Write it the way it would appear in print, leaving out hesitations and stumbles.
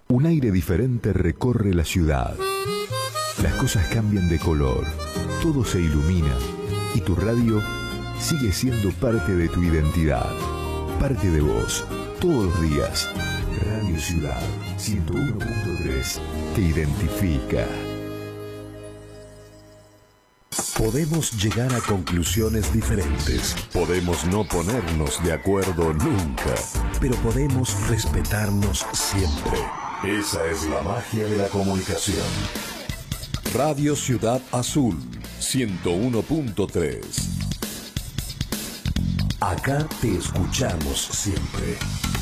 Un aire diferente recorre la ciudad. Las cosas cambian de color, todo se ilumina y tu radio sigue siendo parte de tu identidad, parte de vos, todos los días. Radio Ciudad 101.3 te identifica. Podemos llegar a conclusiones diferentes. Podemos no ponernos de acuerdo nunca. Pero podemos respetarnos siempre. Esa es la magia de la comunicación. Radio Ciudad Azul 101.3. Acá te escuchamos siempre.